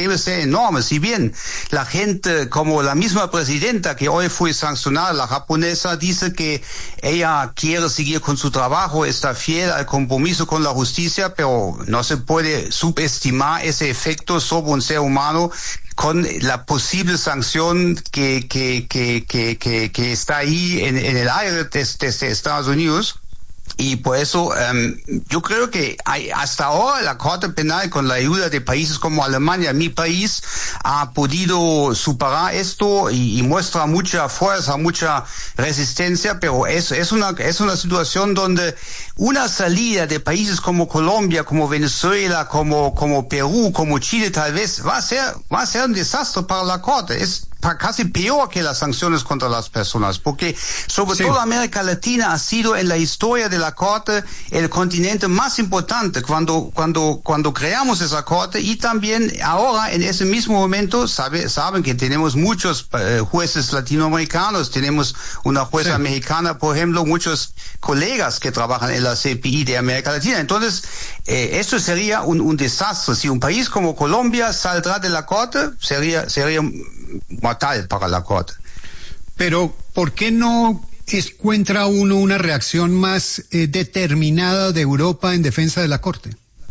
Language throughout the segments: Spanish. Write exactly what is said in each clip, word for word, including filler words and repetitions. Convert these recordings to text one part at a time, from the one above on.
debe ser enorme. Si bien la gente, como la misma presidenta que hoy fue sancionada, la japonesa, dice que ella quiere seguir con su trabajo, está fiel al compromiso con la justicia, pero no se puede subestimar ese efecto sobre un ser humano con la posible sanción que que que que que, que está ahí en, en el aire desde, desde Estados Unidos. Y por eso um, yo creo que hay, hasta ahora la Corte Penal, con la ayuda de países como Alemania, mi país, ha podido superar esto y, y muestra mucha fuerza, mucha resistencia, pero es, es una es una situación donde una salida de países como Colombia, como Venezuela, como como Perú, como Chile, tal vez va a ser va a ser un desastre para la Corte. Es casi peor que las sanciones contra las personas, porque sobre sí. todo América Latina ha sido en la historia de la Corte el continente más importante cuando cuando cuando creamos esa Corte, y también ahora en ese mismo momento sabe, saben que tenemos muchos eh, jueces latinoamericanos, tenemos una jueza sí. mexicana, por ejemplo, muchos colegas que trabajan en la C P I de América Latina. Entonces, eh, esto sería un, un desastre. Si un país como Colombia saldrá de la Corte, sería sería mortal para la Corte. Pero, ¿por qué no encuentra uno una reacción más eh, determinada de Europa en defensa de la Corte?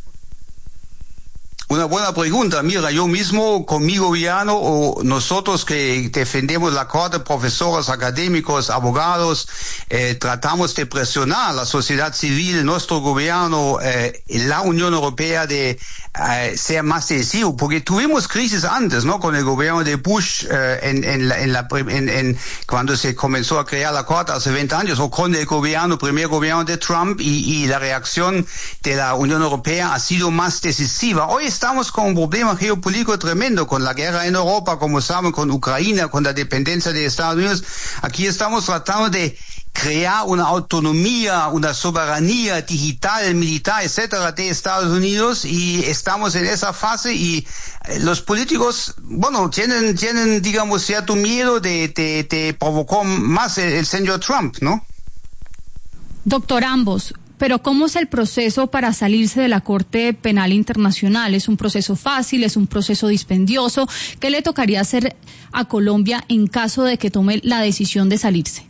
Una buena pregunta. Mira, yo mismo con mi gobierno o nosotros que defendemos la Corte, profesores, académicos, abogados, eh, tratamos de presionar a la sociedad civil, nuestro gobierno, eh, la Unión Europea de eh, ser más decisivo, porque tuvimos crisis antes, ¿no? Con el gobierno de Bush eh, en, en, la, en, la, en, en cuando se comenzó a crear la Corte hace veinte años, o con el gobierno, primer gobierno de Trump, y, y la reacción de la Unión Europea ha sido más decisiva. Hoy estamos con un problema geopolítico tremendo, con la guerra en Europa, como saben, con Ucrania, con la dependencia de Estados Unidos. Aquí estamos tratando de crear una autonomía, una soberanía digital, militar, etcétera, de Estados Unidos, y estamos en esa fase, y los políticos, bueno, tienen, tienen, digamos, cierto miedo de, de, de provocar más el, el señor Trump, ¿no? Doctor, ambos, pero ¿cómo es el proceso para salirse de la Corte Penal Internacional? ¿Es un proceso fácil? ¿Es un proceso dispendioso? ¿Qué le tocaría hacer a Colombia en caso de que tome la decisión de salirse?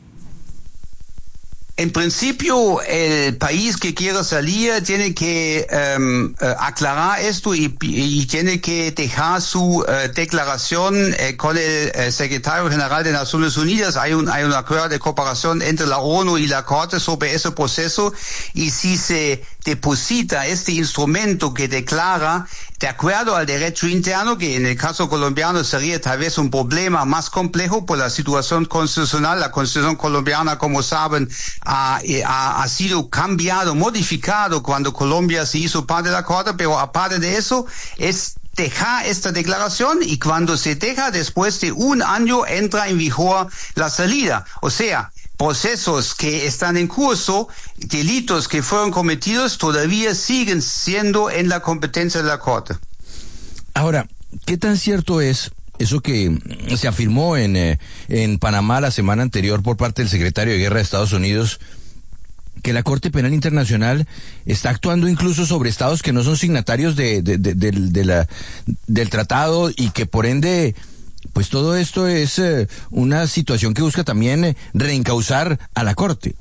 En principio, el país que quiera salir tiene que um, uh, aclarar esto y, y tiene que dejar su uh, declaración eh, con el eh, secretario general de Naciones Unidas. Hay un, hay un acuerdo de cooperación entre la ONU y la Corte sobre ese proceso, y si se deposita este instrumento que declara de acuerdo al derecho interno, que en el caso colombiano sería tal vez un problema más complejo por la situación constitucional. La Constitución colombiana, como saben, ha, ha, ha sido cambiado, modificado cuando Colombia se hizo parte de la Corte, pero aparte de eso, es dejar esta declaración, y cuando se deja, después de un año entra en vigor la salida. O sea, procesos que están en curso, delitos que fueron cometidos, todavía siguen siendo en la competencia de la Corte. Ahora, ¿qué tan cierto es eso que se afirmó en, eh, en Panamá la semana anterior por parte del secretario de Guerra de Estados Unidos, que la Corte Penal Internacional está actuando incluso sobre estados que no son signatarios de, de, de, de, de la, del tratado, y que por ende, pues todo esto es eh, una situación que busca también eh, reencauzar a la Corte?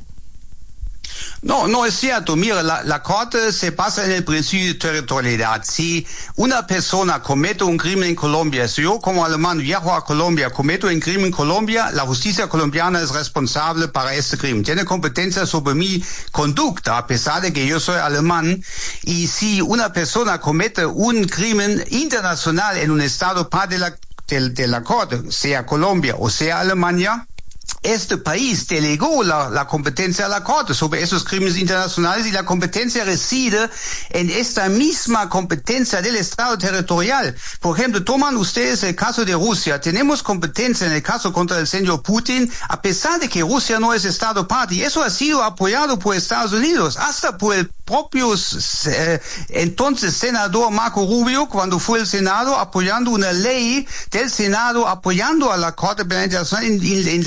No, no es cierto. Mira, la, la Corte se basa en el principio de territorialidad. Si una persona comete un crimen en Colombia, si yo como alemán viajo a Colombia, cometo un crimen en Colombia, la justicia colombiana es responsable para este crimen. Tiene competencia sobre mi conducta, a pesar de que yo soy alemán. Y si una persona comete un crimen internacional en un estado parte de la, de, de la Corte, sea Colombia o sea Alemania, este país delegó la, la competencia a la Corte sobre esos crímenes internacionales, y la competencia reside en esta misma competencia del Estado territorial. Por ejemplo, toman ustedes el caso de Rusia. Tenemos competencia en el caso contra el señor Putin, a pesar de que Rusia no es Estado parte, y eso ha sido apoyado por Estados Unidos, hasta por el propio eh, entonces senador Marco Rubio, cuando fue el Senado, apoyando una ley del Senado, apoyando a la Corte Penal Internacional en, en, en la investigación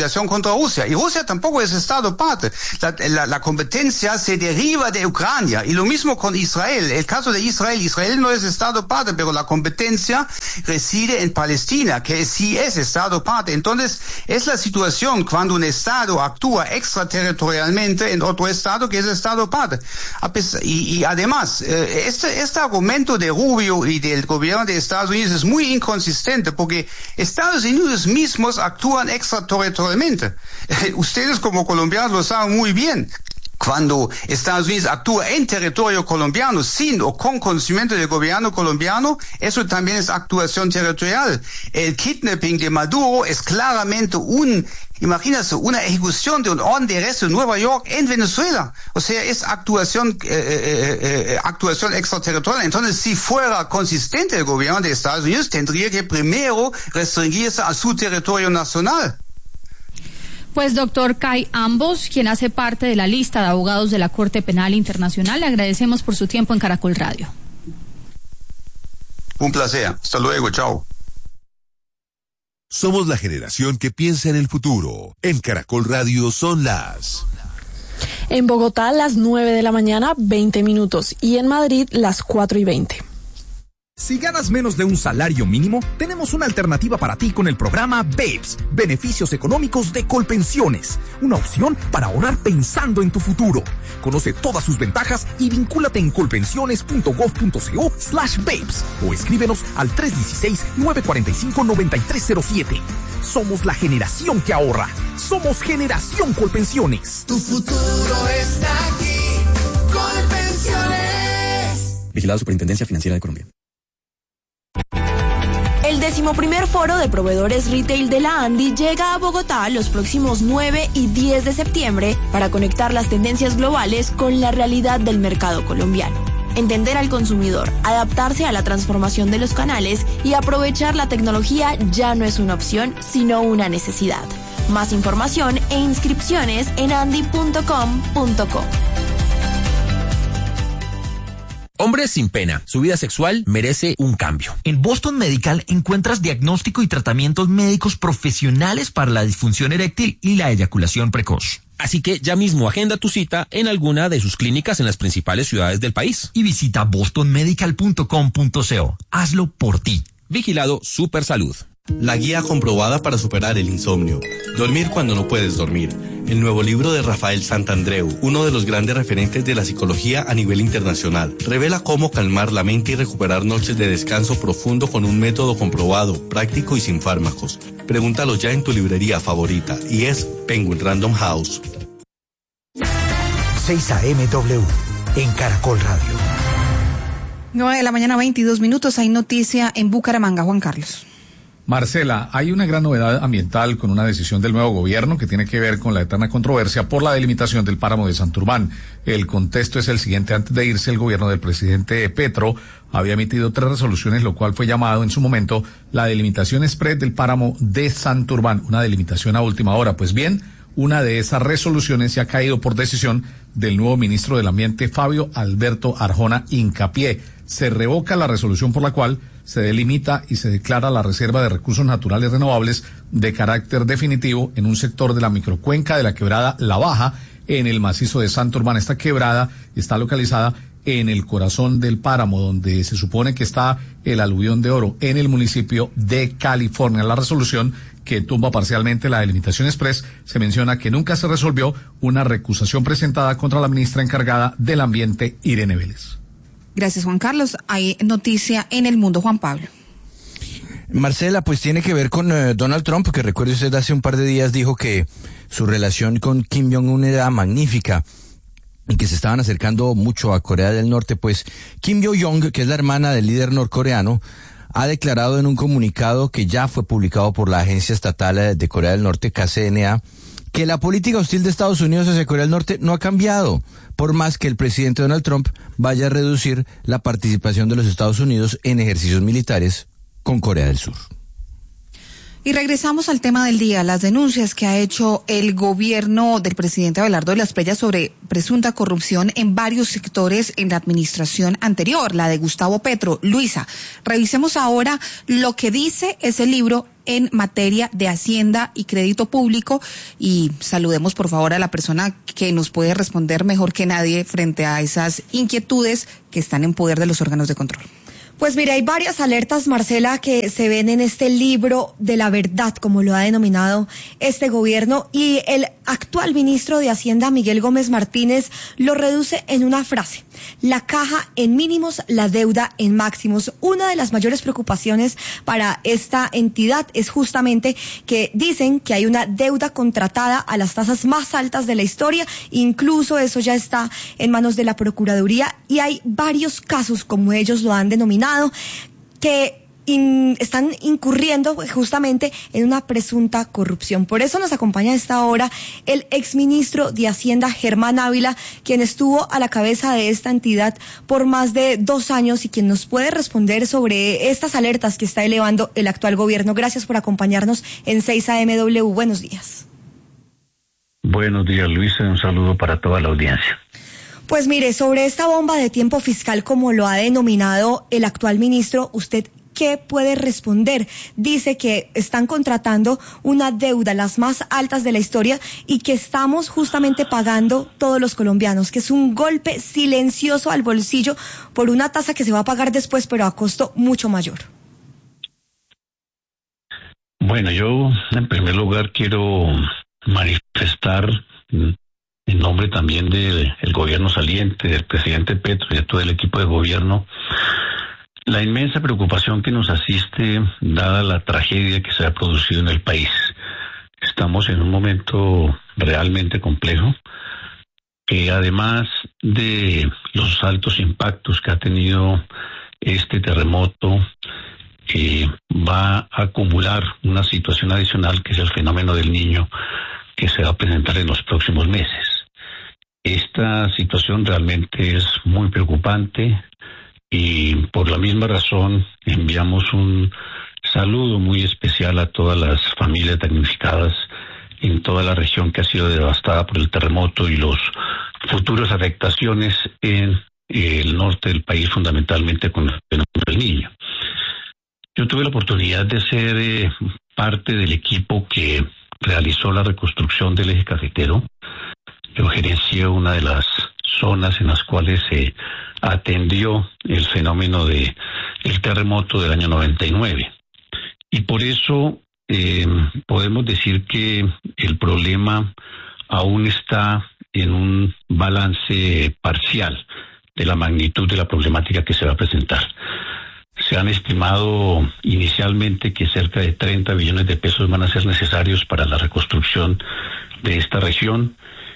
investigación contra Rusia. Y Rusia tampoco es Estado parte. La, la, la competencia se deriva de Ucrania. Y lo mismo con Israel. El caso de Israel. Israel no es Estado parte, pero la competencia reside en Palestina, que sí es Estado parte. Entonces, es la situación cuando un Estado actúa extraterritorialmente en otro Estado que es Estado parte. Y, y además, este, este argumento de Rubio y del gobierno de Estados Unidos es muy inconsistente, porque Estados Unidos mismos actúan extraterritorialmente. Ustedes como colombianos lo saben muy bien. Cuando Estados Unidos actúa en territorio colombiano sin o con conocimiento del gobierno colombiano, eso también es actuación territorial. El kidnapping de Maduro es claramente un, imagínense, una ejecución de un orden de arresto en Nueva York en Venezuela. O sea, es actuación, eh, eh, eh, actuación extraterritorial. Entonces, si fuera consistente el gobierno de Estados Unidos, tendría que primero restringirse a su territorio nacional. Pues, doctor Kai Ambos, quien hace parte de la lista de abogados de la Corte Penal Internacional, le agradecemos por su tiempo en Caracol Radio. Un placer. Hasta luego. Chao. Somos la generación que piensa en el futuro. En Caracol Radio son las... En Bogotá, las nueve de la mañana, veinte minutos. Y en Madrid, las cuatro y veinte. Si ganas menos de un salario mínimo, tenemos una alternativa para ti con el programa BEPS, Beneficios Económicos de Colpensiones, una opción para ahorrar pensando en tu futuro. Conoce todas sus ventajas y vincúlate en colpensiones.gov.co slash BEPS o escríbenos al tres uno seis, nueve cuatro cinco, nueve tres cero siete. Somos la generación que ahorra. Somos Generación Colpensiones. Tu futuro está aquí. Colpensiones. Vigilado Superintendencia Financiera de Colombia. El decimoprimer foro de proveedores retail de la ANDI llega a Bogotá los próximos nueve y diez de septiembre para conectar las tendencias globales con la realidad del mercado colombiano. Entender al consumidor, adaptarse a la transformación de los canales y aprovechar la tecnología ya no es una opción, sino una necesidad. Más información e inscripciones en andi punto com punto co. Hombres sin pena, su vida sexual merece un cambio. En Boston Medical encuentras diagnóstico y tratamientos médicos profesionales para la disfunción eréctil y la eyaculación precoz. Así que ya mismo agenda tu cita en alguna de sus clínicas en las principales ciudades del país. Y visita boston medical punto com punto co. Hazlo por ti. Vigilado Supersalud. La guía comprobada para superar el insomnio. Dormir cuando no puedes dormir. El nuevo libro de Rafael Santandreu, uno de los grandes referentes de la psicología a nivel internacional, revela cómo calmar la mente y recuperar noches de descanso profundo con un método comprobado, práctico y sin fármacos. Pregúntalo ya en tu librería favorita y es Penguin Random House. seis A M W en Caracol Radio. nueve de la mañana, veintidós minutos. Hay noticia en Bucaramanga, Juan Carlos. Marcela, hay una gran novedad ambiental con una decisión del nuevo gobierno que tiene que ver con la eterna controversia por la delimitación del páramo de Santurbán. El contexto es el siguiente. Antes de irse, el gobierno del presidente Petro había emitido tres resoluciones, lo cual fue llamado en su momento la delimitación express del páramo de Santurbán, una delimitación a última hora. Pues bien, una de esas resoluciones se ha caído por decisión del nuevo ministro del Ambiente, Fabio Alberto Arjona Hincapié. Se revoca la resolución por la cual se delimita y se declara la reserva de recursos naturales renovables de carácter definitivo en un sector de la microcuenca de la quebrada La Baja, en el macizo de Santurbán. Esta quebrada está localizada en el corazón del páramo, donde se supone que está el aluvión de oro, en el municipio de California. La resolución que tumba parcialmente la delimitación express se menciona que nunca se resolvió una recusación presentada contra la ministra encargada del Ambiente, Irene Vélez. Gracias, Juan Carlos. Hay noticia en El Mundo, Juan Pablo. Marcela, pues tiene que ver con uh, Donald Trump, que recuerde usted hace un par de días dijo que su relación con Kim Jong-un era magnífica y que se estaban acercando mucho a Corea del Norte. Pues Kim Yo-jong, que es la hermana del líder norcoreano, ha declarado en un comunicado que ya fue publicado por la Agencia Estatal de Corea del Norte, K C N A, que la política hostil de Estados Unidos hacia Corea del Norte no ha cambiado, por más que el presidente Donald Trump vaya a reducir la participación de los Estados Unidos en ejercicios militares con Corea del Sur. Y regresamos al tema del día, las denuncias que ha hecho el gobierno del presidente Abelardo de las Playas sobre presunta corrupción en varios sectores en la administración anterior, la de Gustavo Petro. Luisa, revisemos ahora lo que dice ese libro en materia de Hacienda y Crédito Público y saludemos por favor a la persona que nos puede responder mejor que nadie frente a esas inquietudes que están en poder de los órganos de control. Pues mira, hay varias alertas, Marcela, que se ven en este libro de la verdad, como lo ha denominado este gobierno, y el actual ministro de Hacienda, Miguel Gómez Martínez, lo reduce en una frase: la caja en mínimos, la deuda en máximos. Una de las mayores preocupaciones para esta entidad es justamente que dicen que hay una deuda contratada a las tasas más altas de la historia, incluso eso ya está en manos de la Procuraduría, y hay varios casos, como ellos lo han denominado, que in, están incurriendo justamente en una presunta corrupción. Por eso nos acompaña a esta hora el exministro de Hacienda, Germán Ávila, quien estuvo a la cabeza de esta entidad por más de dos años y quien nos puede responder sobre estas alertas que está elevando el actual gobierno. Gracias por acompañarnos en seis A M W. Buenos días. Buenos días, Luisa. Un saludo para toda la audiencia. Pues mire, sobre esta bomba de tiempo fiscal, como lo ha denominado el actual ministro, ¿usted qué puede responder? Dice que están contratando una deuda, las más altas de la historia, y que estamos justamente pagando todos los colombianos, que es un golpe silencioso al bolsillo por una tasa que se va a pagar después, pero a costo mucho mayor. Bueno, yo en primer lugar quiero manifestar en nombre también del gobierno saliente, del presidente Petro y de todo el equipo de gobierno, la inmensa preocupación que nos asiste dada la tragedia que se ha producido en el país. Estamos en un momento realmente complejo, que además de los altos impactos que ha tenido este terremoto, eh, va a acumular una situación adicional que es el fenómeno del Niño, que se va a presentar en los próximos meses. Esta situación realmente es muy preocupante y por la misma razón enviamos un saludo muy especial a todas las familias damnificadas en toda la región que ha sido devastada por el terremoto y las futuras afectaciones en el norte del país, fundamentalmente con el fenómeno del Niño. Yo tuve la oportunidad de ser eh, parte del equipo que realizó la reconstrucción del eje cafetero. Yo gerencié una de las zonas en las cuales se atendió el fenómeno de el terremoto del año noventa y nueve. Y por eso eh, podemos decir que el problema aún está en un balance parcial de la magnitud de la problemática que se va a presentar. Se han estimado inicialmente que cerca de treinta billones de pesos van a ser necesarios para la reconstrucción de esta región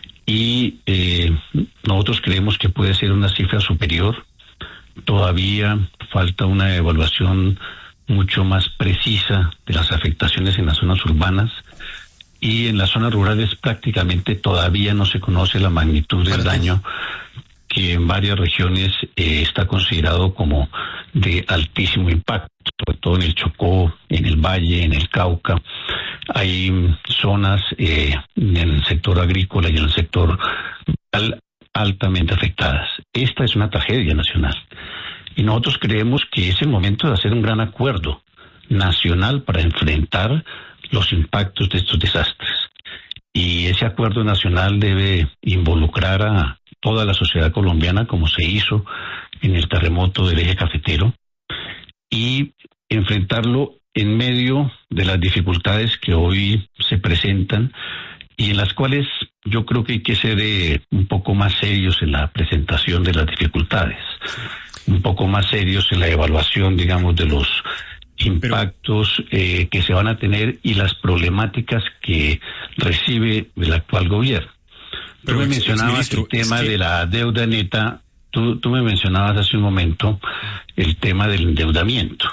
y eh, nosotros creemos que puede ser una cifra superior. Todavía falta una evaluación mucho más precisa de las afectaciones en las zonas urbanas y en las zonas rurales prácticamente todavía no se conoce la magnitud del daño, que en varias regiones eh, está considerado como de altísimo impacto, sobre todo en el Chocó, en el Valle, en el Cauca. Hay zonas eh, en el sector agrícola y en el sector rural altamente afectadas. Esta es una tragedia nacional y nosotros creemos que es el momento de hacer un gran acuerdo nacional para enfrentar los impactos de estos desastres. Y ese acuerdo nacional debe involucrar a toda la sociedad colombiana, como se hizo en el terremoto del eje cafetero, y enfrentarlo en medio de las dificultades que hoy se presentan y en las cuales yo creo que hay que ser eh, un poco más serios en la presentación de las dificultades, un poco más serios en la evaluación, digamos, de los impactos eh, que se van a tener y las problemáticas que recibe el actual gobierno. Tú me mencionabas el tema de la deuda neta, tú, tú me mencionabas hace un momento el tema del endeudamiento.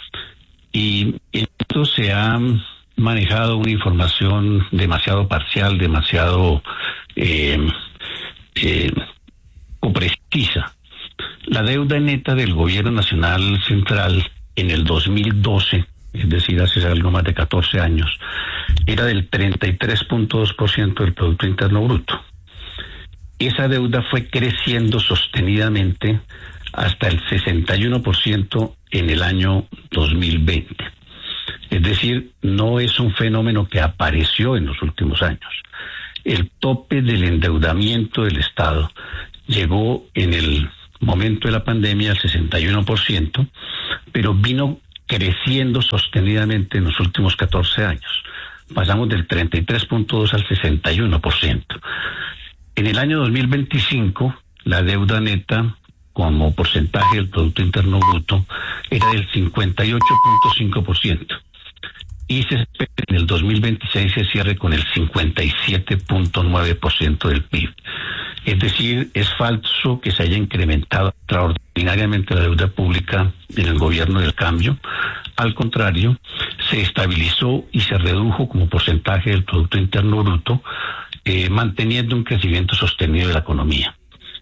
Y esto se ha manejado una información demasiado parcial, demasiado eh, eh, precisa. La deuda neta del gobierno nacional central en el dos mil doce es decir, hace algo más de catorce años, era del treinta y tres punto dos por ciento del Producto Interno Bruto. Esa deuda fue creciendo sostenidamente hasta el sesenta y uno por ciento en el año dos mil veinte. Es decir, no es un fenómeno que apareció en los últimos años. El tope del endeudamiento del Estado llegó en el momento de la pandemia al sesenta y uno por ciento, pero vino creciendo sostenidamente en los últimos catorce años. Pasamos del treinta y tres punto dos al sesenta y uno por ciento. En el año dos mil veinticinco, la deuda neta como porcentaje del Producto Interno Bruto era del cincuenta y ocho punto cinco por ciento. Y se espera que en el dos mil veintiséis se cierre con el cincuenta y siete punto nueve por ciento del P I B. Es decir, es falso que se haya incrementado extraordinariamente la deuda pública en el gobierno del cambio. Al contrario, se estabilizó y se redujo como porcentaje del Producto Interno Bruto, eh, manteniendo un crecimiento sostenido de la economía.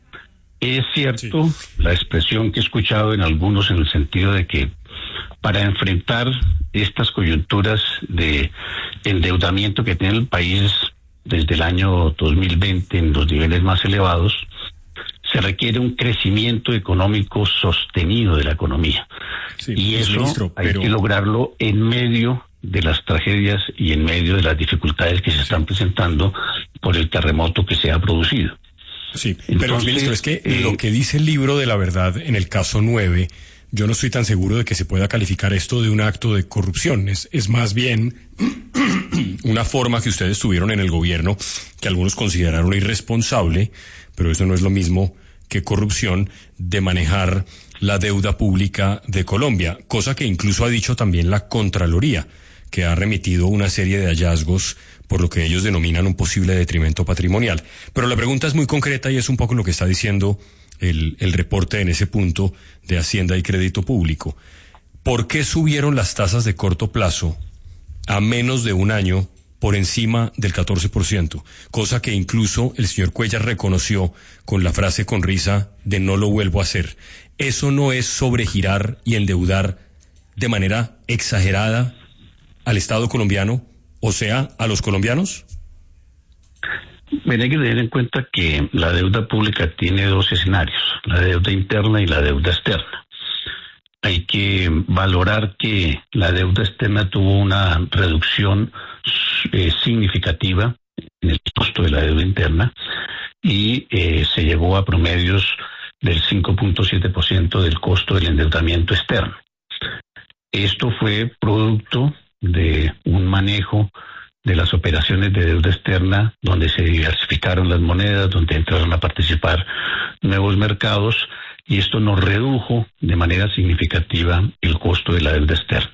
Es cierto sí. La expresión que he escuchado en algunos en el sentido de que para enfrentar estas coyunturas de endeudamiento que tiene el país desde el año dos mil veinte en los niveles más elevados, se requiere un crecimiento económico sostenido de la economía. Sí, y eso ministro, hay pero... que lograrlo en medio de las tragedias y en medio de las dificultades que se están presentando por el terremoto que se ha producido. Sí, Entonces, pero ministro, es que eh, lo que dice el libro de la verdad en el caso nueve, yo no estoy tan seguro de que se pueda calificar esto de un acto de corrupción. Es, es más bien una forma que ustedes tuvieron en el gobierno que algunos consideraron irresponsable, pero eso no es lo mismo que corrupción, de manejar la deuda pública de Colombia, cosa que incluso ha dicho también la Contraloría, que ha remitido una serie de hallazgos por lo que ellos denominan un posible detrimento patrimonial. Pero la pregunta es muy concreta y es un poco lo que está diciendo el, el reporte en ese punto de Hacienda y Crédito Público. ¿Por qué subieron las tasas de corto plazo a menos de un año por encima del catorce por ciento? Cosa que incluso el señor Cuellar reconoció con la frase con risa de no lo vuelvo a hacer. ¿Eso no es sobregirar y endeudar de manera exagerada al Estado colombiano, o sea, a los colombianos? Bueno, hay que tener en cuenta que la deuda pública tiene dos escenarios, la deuda interna y la deuda externa. Hay que valorar que la deuda externa tuvo una reducción eh, significativa en el costo de la deuda interna y eh, se llegó a promedios del cinco punto siete por ciento del costo del endeudamiento externo. Esto fue producto de un manejo de las operaciones de deuda externa, donde se diversificaron las monedas, donde entraron a participar nuevos mercados, y esto nos redujo de manera significativa el costo de la deuda externa.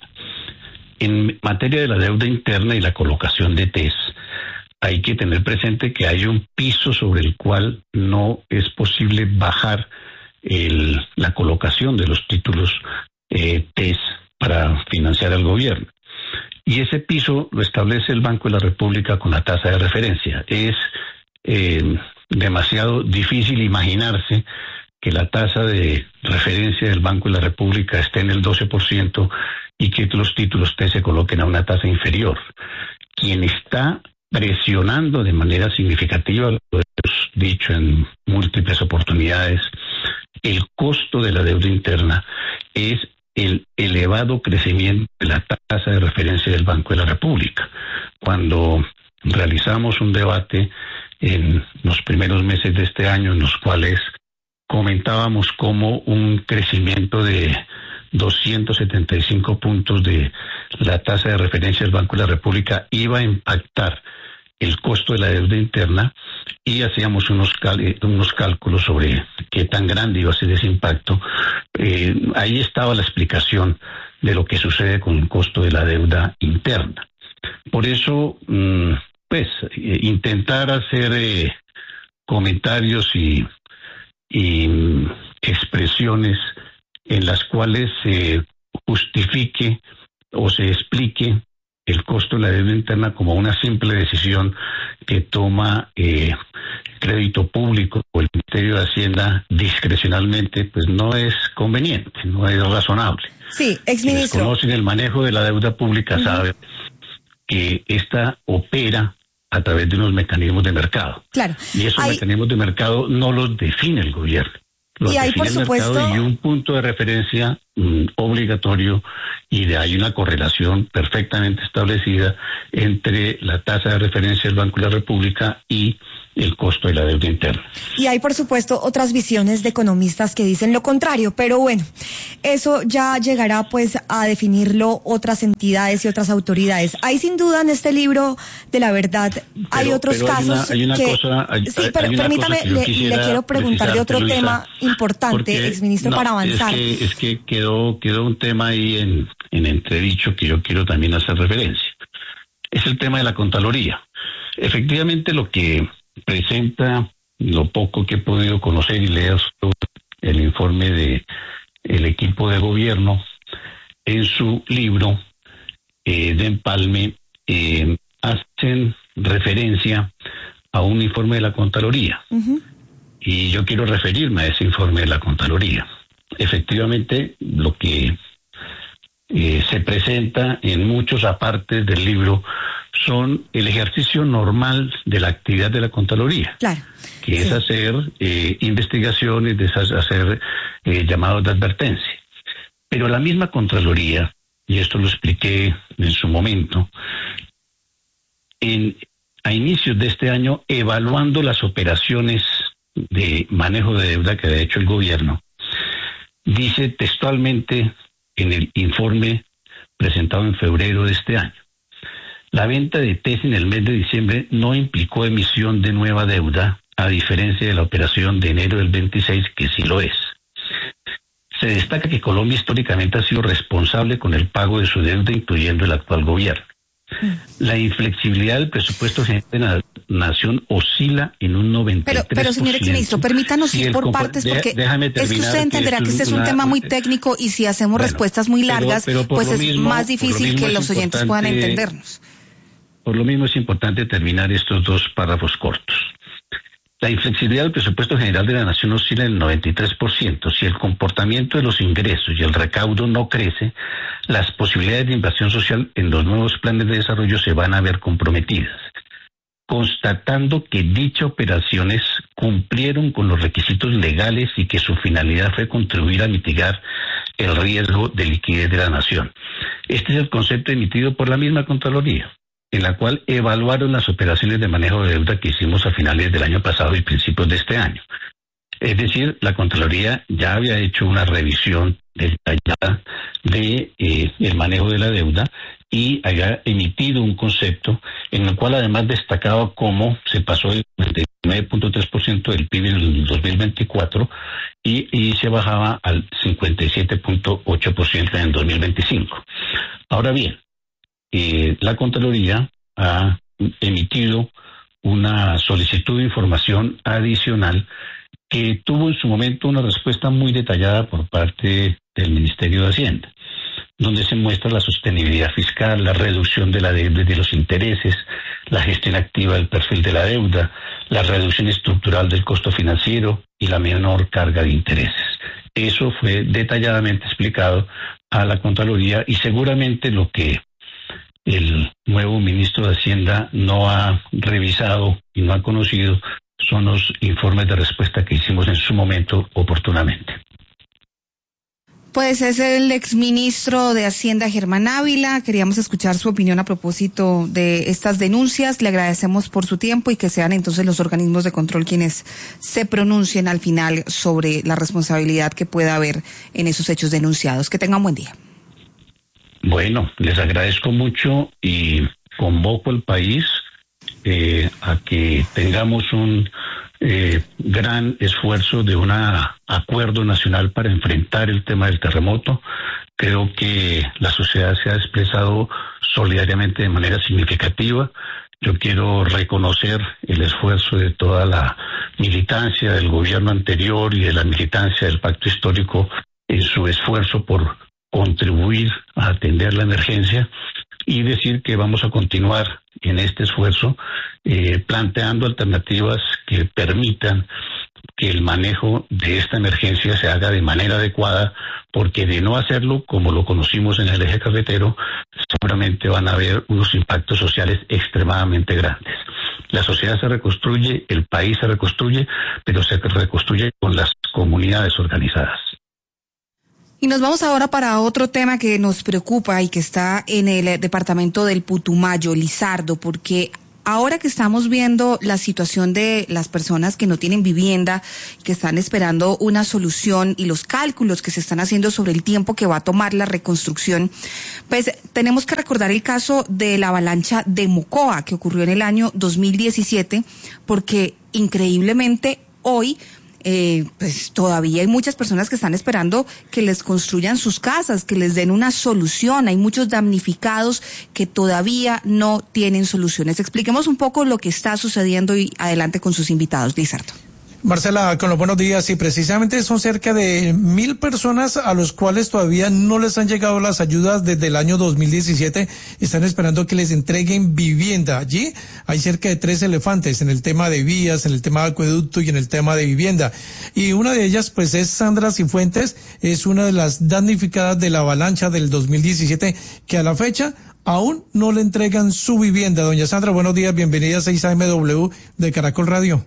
En materia de la deuda interna y la colocación de T E S, hay que tener presente que hay un piso sobre el cual no es posible bajar el, la colocación de los títulos eh, T E S para financiar al gobierno. Y ese piso lo establece el Banco de la República con la tasa de referencia. Es eh, demasiado difícil imaginarse que la tasa de referencia del Banco de la República esté en el doce por ciento y que los títulos T se coloquen a una tasa inferior. Quien está presionando de manera significativa, lo hemos dicho en múltiples oportunidades, el costo de la deuda interna es el elevado crecimiento de la tasa de referencia del Banco de la República. Cuando realizamos un debate en los primeros meses de este año, en los cuales comentábamos cómo un crecimiento de doscientos setenta y cinco puntos de la tasa de referencia del Banco de la República iba a impactar el costo de la deuda interna, y hacíamos unos, cal- unos cálculos sobre qué tan grande iba a ser ese impacto. Eh, ahí estaba la explicación de lo que sucede con el costo de la deuda interna. Por eso, mmm, pues, eh, intentar hacer eh, comentarios y, y mm, expresiones en las cuales se justifique o se explique el costo de la deuda interna como una simple decisión que toma eh, crédito público o el Ministerio de Hacienda discrecionalmente, pues no es conveniente, no es razonable. Sí, exministro. Quienes conocen el manejo de la deuda pública uh-huh. saben que esta opera a través de unos mecanismos de mercado. Claro. Y esos hay... mecanismos de mercado no los define el gobierno. Los y hay, por supuesto, y un punto de referencia mm, obligatorio, y de ahí una correlación perfectamente establecida entre la tasa de referencia del Banco de la República y el costo de la deuda interna. Y hay, por supuesto, otras visiones de economistas que dicen lo contrario, pero bueno, eso ya llegará pues a definirlo otras entidades y otras autoridades. Hay sin duda en este libro de la verdad, pero, hay otros pero casos hay una, hay una que... Cosa, hay, sí, pero hay permítame, le, le quiero preguntar de otro Luisa, tema importante, exministro, no, para avanzar. Es que, es que quedó, quedó un tema ahí en, en entredicho que yo quiero también hacer referencia. Es el tema de la Contraloría. Efectivamente, lo que presenta, lo poco que he podido conocer y leer el informe de el equipo de gobierno en su libro eh, de empalme, eh, hacen referencia a un informe de la Contraloría. Uh-huh. Y yo quiero referirme a ese informe de la Contraloría. Efectivamente, lo que eh, se presenta en muchos apartes del libro son el ejercicio normal de la actividad de la Contraloría, claro, que sí. es hacer eh, investigaciones, de hacer eh, llamados de advertencia. Pero la misma Contraloría, y esto lo expliqué en su momento, en, a inicios de este año, evaluando las operaciones de manejo de deuda que ha hecho el gobierno, dice textualmente en el informe presentado en febrero de este año: la venta de T E S en el mes de diciembre no implicó emisión de nueva deuda, a diferencia de la operación de enero del veintiséis, que sí lo es. Se destaca que Colombia históricamente ha sido responsable con el pago de su deuda, incluyendo el actual gobierno. La inflexibilidad del presupuesto general de la nación oscila en un noventa y tres por ciento. Pero, pero señor exministro, permítanos ir por partes, porque de, es que usted entenderá que este es un una, tema muy técnico, y si hacemos bueno, respuestas muy largas, pero, pero pues es mismo, más difícil que los oyentes puedan entendernos. Por lo mismo es importante terminar estos dos párrafos cortos. La inflexibilidad del presupuesto general de la nación oscila en el noventa y tres por ciento. Si el comportamiento de los ingresos y el recaudo no crece, las posibilidades de inversión social en los nuevos planes de desarrollo se van a ver comprometidas. Constatando que dichas operaciones cumplieron con los requisitos legales y que su finalidad fue contribuir a mitigar el riesgo de liquidez de la nación. Este es el concepto emitido por la misma Contraloría, en la cual evaluaron las operaciones de manejo de deuda que hicimos a finales del año pasado y principios de este año. Es decir, la Contraloría ya había hecho una revisión detallada de eh, el manejo de la deuda y había emitido un concepto en el cual además destacaba cómo se pasó del noventa y nueve punto tres por ciento del P I B en el dos mil veinticuatro y, y se bajaba al cincuenta y siete punto ocho por ciento en el dos mil veinticinco. Ahora bien, Eh, la Contraloría ha emitido una solicitud de información adicional que tuvo en su momento una respuesta muy detallada por parte del Ministerio de Hacienda, donde se muestra la sostenibilidad fiscal, la reducción de la deuda y de los intereses, la gestión activa del perfil de la deuda, la reducción estructural del costo financiero y la menor carga de intereses. Eso fue detalladamente explicado a la Contraloría, y seguramente lo que el nuevo ministro de Hacienda no ha revisado y no ha conocido son los informes de respuesta que hicimos en su momento oportunamente. Pues es el exministro de Hacienda, Germán Ávila. Queríamos escuchar su opinión a propósito de estas denuncias. Le agradecemos por su tiempo, y que sean entonces los organismos de control quienes se pronuncien al final sobre la responsabilidad que pueda haber en esos hechos denunciados. Que tengan buen día. Bueno, les agradezco mucho y convoco al país eh, a que tengamos un eh, gran esfuerzo de un acuerdo nacional para enfrentar el tema del terremoto. Creo que la sociedad se ha expresado solidariamente de manera significativa. Yo quiero reconocer el esfuerzo de toda la militancia del gobierno anterior y de la militancia del Pacto Histórico en su esfuerzo por contribuir a atender la emergencia, y decir que vamos a continuar en este esfuerzo, eh, planteando alternativas que permitan que el manejo de esta emergencia se haga de manera adecuada, porque de no hacerlo, como lo conocimos en el eje cafetero, seguramente van a haber unos impactos sociales extremadamente grandes. La sociedad se reconstruye, el país se reconstruye, pero se reconstruye con las comunidades organizadas. Y nos vamos ahora para otro tema que nos preocupa y que está en el departamento del Putumayo, Lizardo, porque ahora que estamos viendo la situación de las personas que no tienen vivienda, que están esperando una solución y los cálculos que se están haciendo sobre el tiempo que va a tomar la reconstrucción, pues tenemos que recordar el caso de la avalancha de Mocoa que ocurrió en el año dos mil diecisiete, porque increíblemente hoy Eh, pues todavía hay muchas personas que están esperando que les construyan sus casas, que les den una solución. Hay muchos damnificados que todavía no tienen soluciones. Expliquemos un poco lo que está sucediendo y adelante con sus invitados, Lizardo. Marcela, con los buenos días, y precisamente son cerca de mil personas a los cuales todavía no les han llegado las ayudas desde el año dos mil diecisiete, están esperando que les entreguen vivienda. Allí hay cerca de tres elefantes en el tema de vías, en el tema de acueducto y en el tema de vivienda. Y una de ellas, pues, es Sandra Cifuentes, es una de las damnificadas de la avalancha del dos mil diecisiete, que a la fecha aún no le entregan su vivienda. Doña Sandra, buenos días, bienvenida a seis A M W de Caracol Radio.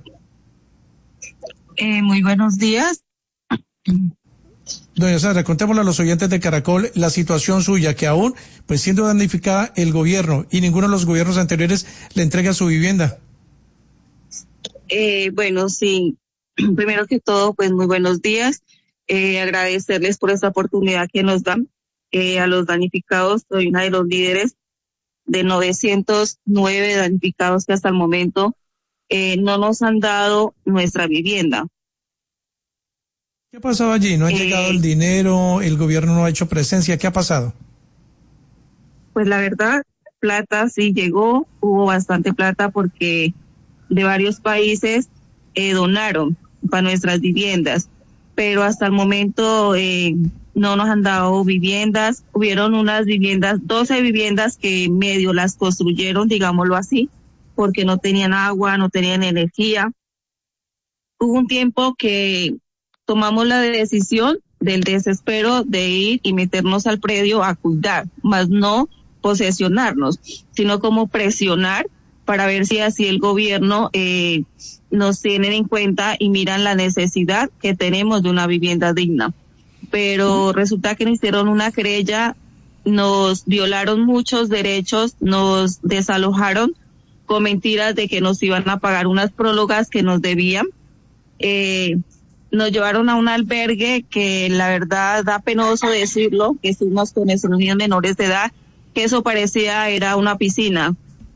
Eh, muy buenos días. Doña Sandra, contémosle a los oyentes de Caracol la situación suya, que aún, pues siendo damnificada el gobierno y ninguno de los gobiernos anteriores le entrega su vivienda. Eh, bueno, sí, primero que todo, pues muy buenos días. Eh, agradecerles por esta oportunidad que nos dan. Eh, a los damnificados, soy una de los líderes de novecientos nueve damnificados que hasta el momento Eh, no nos han dado nuestra vivienda. ¿Qué ha pasado allí? ¿No ha eh, llegado el dinero? ¿El gobierno no ha hecho presencia? ¿Qué ha pasado? Pues la verdad, plata sí llegó, hubo bastante plata porque de varios países eh, donaron para nuestras viviendas, pero hasta el momento eh, no nos han dado viviendas. Hubieron unas viviendas, doce viviendas que medio las construyeron, digámoslo así, porque no tenían agua, no tenían energía. Hubo un tiempo que tomamos la decisión del desespero de ir y meternos al predio a cuidar, más no posesionarnos, sino como presionar para ver si así el gobierno eh, nos tiene en cuenta y miran la necesidad que tenemos de una vivienda digna. Pero resulta que nos hicieron una querella, nos violaron muchos derechos, nos desalojaron con mentiras de que nos iban a pagar unas prólogas que nos debían. Eh, nos llevaron a un albergue que la verdad da penoso decirlo, que estuvimos con nuestros niños menores de edad, que eso parecía era una piscina.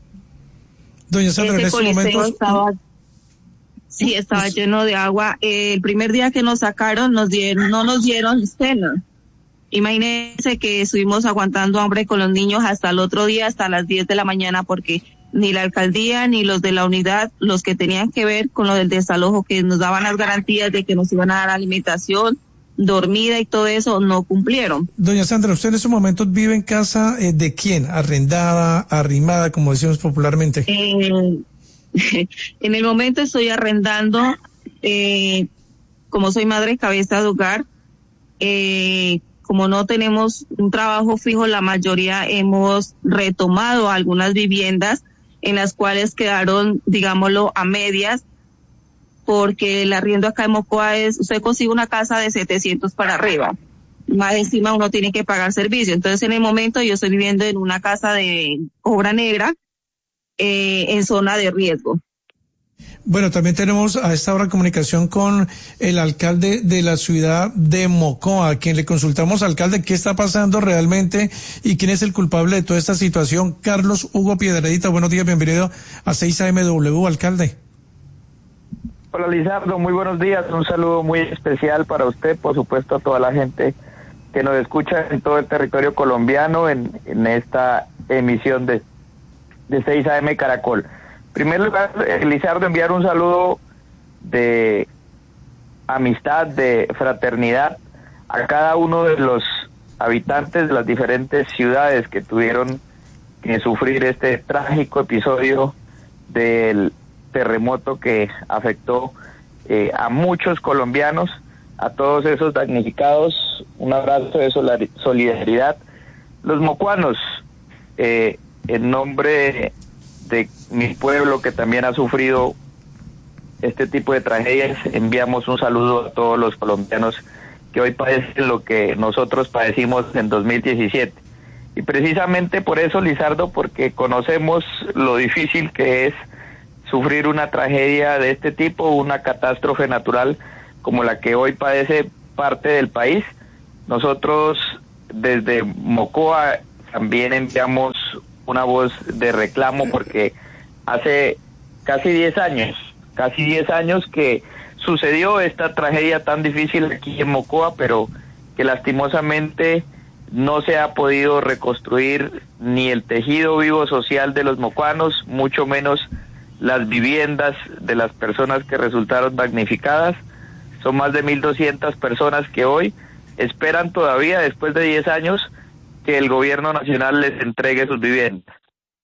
Doña Sandra, en estos momentos estaba, sí, estaba pues, lleno de agua. Eh, el primer día que nos sacaron, nos dieron, no nos dieron cena. Imagínense que estuvimos aguantando hambre con los niños hasta el otro día, hasta las diez de la mañana, porque ni la alcaldía ni los de la unidad, los que tenían que ver con lo del desalojo, que nos daban las garantías de que nos iban a dar alimentación, dormida y todo eso, no cumplieron. Doña Sandra, ¿usted en estos momentos vive en casa eh, de quién? ¿Arrendada, arrimada, como decimos popularmente? Eh, en el momento estoy arrendando, eh, como soy madre cabeza de hogar, eh, como no tenemos un trabajo fijo, la mayoría hemos retomado algunas viviendas en las cuales quedaron, digámoslo, a medias, porque el arriendo acá en Mocoa es, usted consigue una casa de setecientos para arriba, más encima uno tiene que pagar servicio. Entonces en el momento yo estoy viviendo en una casa de obra negra, eh, en zona de riesgo. Bueno, también tenemos a esta hora comunicación con el alcalde de la ciudad de Mocoa, a quien le consultamos, alcalde, qué está pasando realmente y quién es el culpable de toda esta situación. Carlos Hugo Piedradita, buenos días, bienvenido a seis A M W, alcalde. Hola Lizardo, muy buenos días, un saludo muy especial para usted, por supuesto a toda la gente que nos escucha en todo el territorio colombiano en, en esta emisión de, de seis A M Caracol. En primer lugar, Lizardo, enviar un saludo de amistad, de fraternidad a cada uno de los habitantes de las diferentes ciudades que tuvieron que sufrir este trágico episodio del terremoto que afectó eh, a muchos colombianos, a todos esos damnificados, un abrazo de solidaridad. Los mocuanos, eh, en nombre de mi pueblo que también ha sufrido este tipo de tragedias, enviamos un saludo a todos los colombianos que hoy padecen lo que nosotros padecimos en dos mil diecisiete. Y precisamente por eso, Lizardo, porque conocemos lo difícil que es sufrir una tragedia de este tipo, una catástrofe natural como la que hoy padece parte del país. Nosotros desde Mocoa también enviamos una voz de reclamo porque hace casi diez años, casi diez años que sucedió esta tragedia tan difícil aquí en Mocoa, pero que lastimosamente no se ha podido reconstruir ni el tejido vivo social de los mocuanos, mucho menos las viviendas de las personas que resultaron damnificadas. Son más de mil doscientas personas que hoy esperan todavía, después de diez años, que el gobierno nacional les entregue sus viviendas.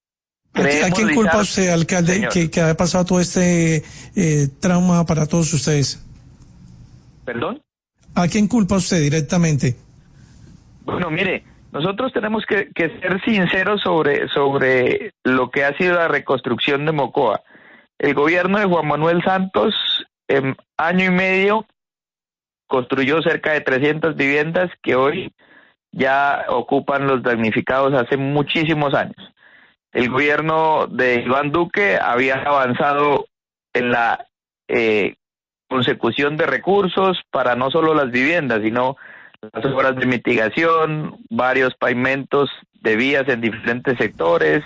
¿A, ¿A quién culpa usted, alcalde, que, que ha pasado todo este eh, trauma para todos ustedes? ¿Perdón? ¿A quién culpa usted directamente? Bueno, mire, nosotros tenemos que, que ser sinceros sobre, sobre lo que ha sido la reconstrucción de Mocoa. El gobierno de Juan Manuel Santos, en año y medio, construyó cerca de trescientas viviendas que hoy ya ocupan los damnificados hace muchísimos años. El gobierno de Iván Duque había avanzado en la eh, consecución de recursos para no solo las viviendas, sino las obras de mitigación, varios pavimentos de vías en diferentes sectores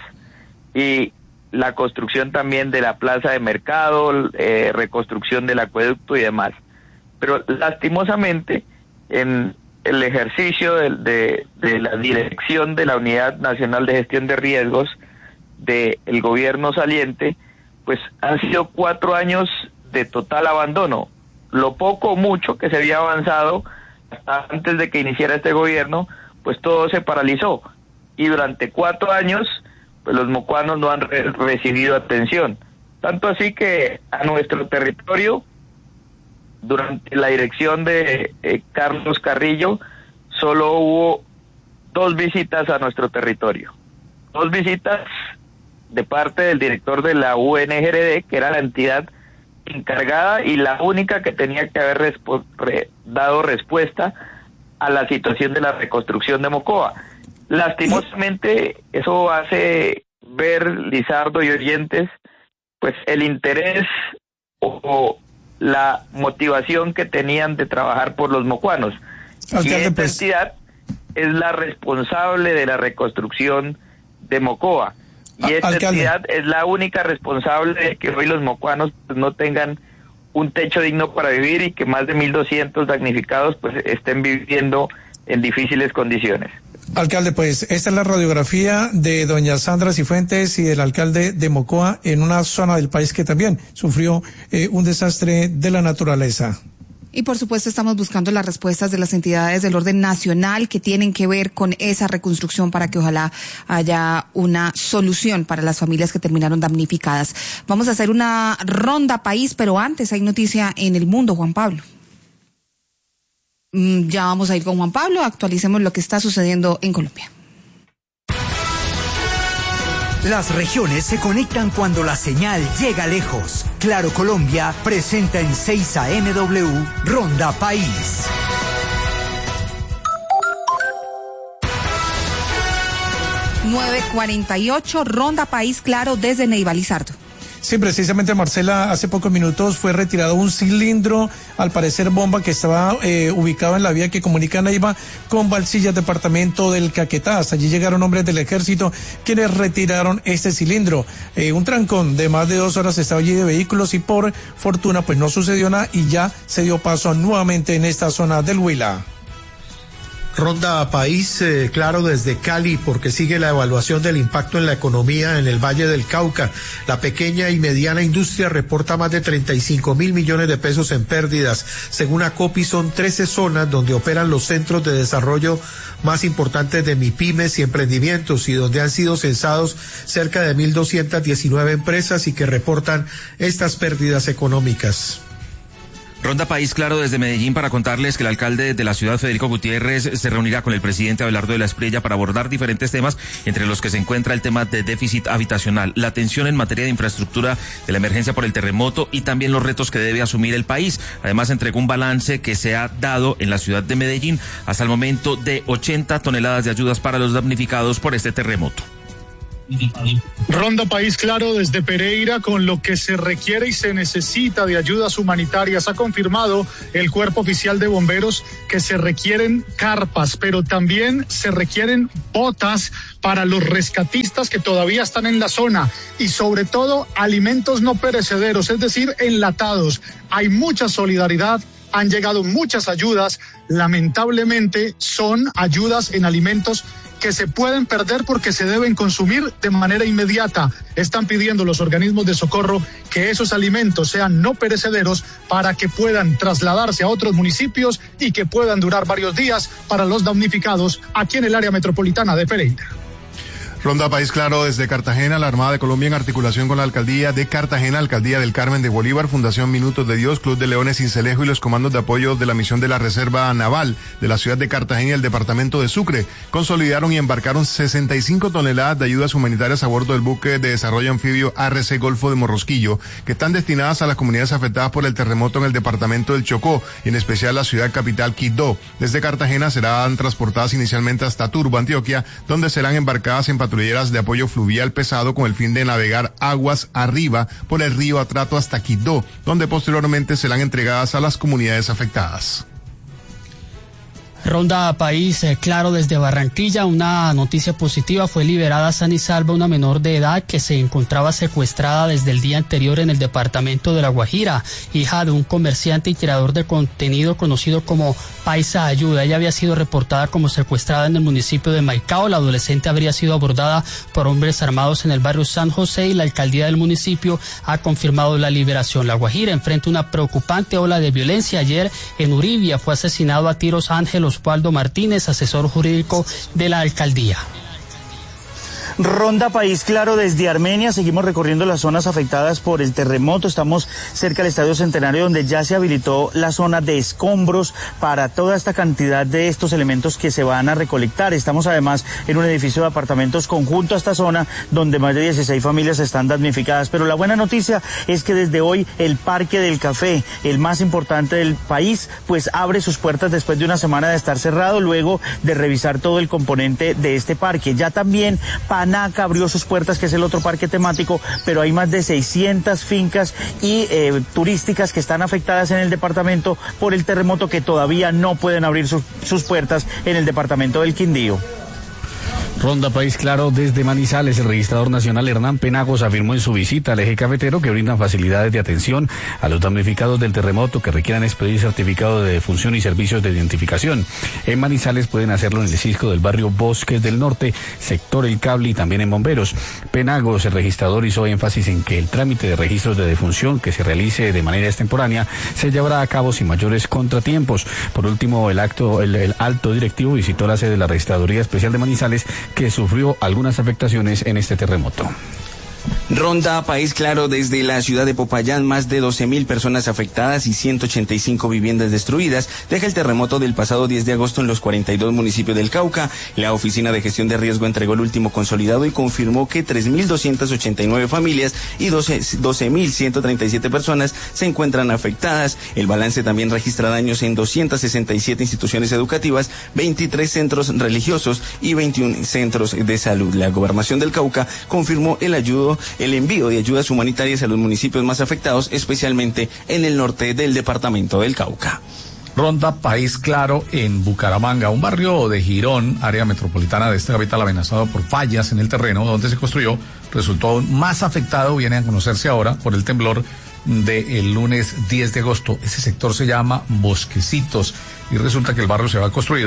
y la construcción también de la plaza de mercado, eh, reconstrucción del acueducto y demás. Pero lastimosamente, en el ejercicio de, de, de la dirección de la Unidad Nacional de Gestión de Riesgos del gobierno saliente, pues han sido cuatro años de total abandono. Lo poco o mucho que se había avanzado hasta antes de que iniciara este gobierno, pues todo se paralizó. Y durante cuatro años, pues los mocuanos no han re recibido atención. Tanto así que a nuestro territorio, durante la dirección de eh, Carlos Carrillo, solo hubo dos visitas a nuestro territorio. Dos visitas de parte del director de la U N G R D, que era la entidad encargada y la única que tenía que haber respo re dado respuesta a la situación de la reconstrucción de Mocoa. Lastimosamente, eso hace ver, Lizardo y oyentes, pues el interés o, o la motivación que tenían de trabajar por los mocuanos. Y esta entidad es la responsable de la reconstrucción de Mocoa. Y esta Alcalde. entidad es la única responsable de que hoy los mocuanos pues, no tengan un techo digno para vivir y que más de mil doscientos damnificados pues estén viviendo en difíciles condiciones. Alcalde, pues esta es la radiografía de doña Sandra Cifuentes y del alcalde de Mocoa en una zona del país que también sufrió eh, un desastre de la naturaleza. Y por supuesto estamos buscando las respuestas de las entidades del orden nacional que tienen que ver con esa reconstrucción para que ojalá haya una solución para las familias que terminaron damnificadas. Vamos a hacer una ronda país, pero antes hay noticia en el mundo, Juan Pablo. Ya vamos a ir con Juan Pablo, actualicemos lo que está sucediendo en Colombia. Las regiones se conectan cuando la señal llega lejos. Claro Colombia presenta en seis A M W Ronda País. nueve cuarenta y ocho, Ronda País, Claro, desde Neiva. Lizardo. Sí, precisamente, Marcela, hace pocos minutos fue retirado un cilindro, al parecer bomba, que estaba eh, ubicado en la vía que comunica Neiva con Valsillas, departamento del Caquetá. Hasta allí llegaron hombres del ejército quienes retiraron este cilindro. Eh, un trancón de más de dos horas estaba allí de vehículos y por fortuna pues no sucedió nada y ya se dio paso nuevamente en esta zona del Huila. Ronda País, eh, claro, desde Cali, porque sigue la evaluación del impacto en la economía en el Valle del Cauca. La pequeña y mediana industria reporta más de treinta y cinco mil millones de pesos en pérdidas. Según ACOPI, son trece zonas donde operan los centros de desarrollo más importantes de MIPYMES y emprendimientos, y donde han sido censados cerca de mil doscientas diecinueve empresas y que reportan estas pérdidas económicas. Ronda País Claro desde Medellín para contarles que el alcalde de la ciudad, Federico Gutiérrez, se reunirá con el presidente Abelardo de la Espriella para abordar diferentes temas, entre los que se encuentra el tema de déficit habitacional, la atención en materia de infraestructura de la emergencia por el terremoto y también los retos que debe asumir el país. Además, entregó un balance que se ha dado en la ciudad de Medellín hasta el momento de ochenta toneladas de ayudas para los damnificados por este terremoto. Ronda País Claro desde Pereira, con lo que se requiere y se necesita de ayudas humanitarias. Ha confirmado el Cuerpo Oficial de Bomberos que se requieren carpas, pero también se requieren botas para los rescatistas que todavía están en la zona, y sobre todo alimentos no perecederos, es decir, enlatados. Hay mucha solidaridad. Han llegado muchas ayudas, lamentablemente son ayudas en alimentos que se pueden perder porque se deben consumir de manera inmediata. Están pidiendo los organismos de socorro que esos alimentos sean no perecederos para que puedan trasladarse a otros municipios y que puedan durar varios días para los damnificados aquí en el área metropolitana de Pereira. Ronda País Claro desde Cartagena. La Armada de Colombia, en articulación con la Alcaldía de Cartagena, Alcaldía del Carmen de Bolívar, Fundación Minutos de Dios, Club de Leones Cincelejo y los comandos de apoyo de la misión de la Reserva Naval de la ciudad de Cartagena y el departamento de Sucre consolidaron y embarcaron sesenta y cinco toneladas de ayudas humanitarias a bordo del buque de desarrollo anfibio A R C Golfo de Morrosquillo, que están destinadas a las comunidades afectadas por el terremoto en el departamento del Chocó, y en especial la ciudad capital Quibdó. Desde Cartagena serán transportadas inicialmente hasta Turbo, Antioquia, donde serán embarcadas en patrulleras de apoyo fluvial pesado con el fin de navegar aguas arriba por el río Atrato hasta Quibdó, donde posteriormente serán entregadas a las comunidades afectadas. Ronda País eh, Claro desde Barranquilla, una noticia positiva: fue liberada sana y salva una menor de edad que se encontraba secuestrada desde el día anterior en el departamento de La Guajira, hija de un comerciante y creador de contenido conocido como Paisa Ayuda. Ella había sido reportada como secuestrada en el municipio de Maicao. La adolescente habría sido abordada por hombres armados en el barrio San José, y la alcaldía del municipio ha confirmado la liberación. La Guajira enfrenta una preocupante ola de violencia. Ayer en Uribia fue asesinado a tiros Ángel Osvaldo Martínez, asesor jurídico de la alcaldía. Ronda País Claro desde Armenia. Seguimos recorriendo las zonas afectadas por el terremoto. Estamos cerca del Estadio Centenario, donde ya se habilitó la zona de escombros para toda esta cantidad de estos elementos que se van a recolectar. Estamos además en un edificio de apartamentos conjunto a esta zona, donde más de dieciséis familias están damnificadas. Pero la buena noticia es que desde hoy el Parque del Café, el más importante del país, pues abre sus puertas después de una semana de estar cerrado, luego de revisar todo el componente de este parque. Ya también Panaca abrió sus puertas, que es el otro parque temático, pero hay más de seiscientas fincas y eh, turísticas que están afectadas en el departamento por el terremoto, que todavía no pueden abrir sus, sus puertas en el departamento del Quindío. Ronda País Claro desde Manizales. El registrador nacional Hernán Penagos afirmó en su visita al eje cafetero que brindan facilidades de atención a los damnificados del terremoto que requieran expedir certificado de defunción y servicios de identificación. En Manizales pueden hacerlo en el Cisco del barrio Bosques del Norte, sector El Cable, y también en Bomberos. Penagos, el registrador, hizo énfasis en que el trámite de registros de defunción que se realice de manera extemporánea se llevará a cabo sin mayores contratiempos. Por último, el acto, el, el alto directivo visitó la sede de la Registraduría Especial de Manizales, que sufrió algunas afectaciones en este terremoto. Ronda País Claro desde la ciudad de Popayán. Más de doce mil personas afectadas y ciento ochenta y cinco viviendas destruidas deja el terremoto del pasado diez de agosto en los cuarenta y dos municipios del Cauca. La Oficina de Gestión de Riesgo entregó el último consolidado y confirmó que tres mil doscientas ochenta y nueve familias y doce mil ciento treinta y siete personas se encuentran afectadas. El balance también registra daños en doscientas sesenta y siete instituciones educativas, veintitrés centros religiosos y veintiún centros de salud. La Gobernación del Cauca confirmó el ayudo el envío de ayudas humanitarias a los municipios más afectados, especialmente en el norte del departamento del Cauca. Ronda País Claro en Bucaramanga, un barrio de Girón, área metropolitana de esta capital, amenazado por fallas en el terreno donde se construyó, resultó aún más afectado. Viene a conocerse ahora por el temblor del lunes diez de agosto. Ese sector se llama Bosquecitos y resulta que el barrio se había construido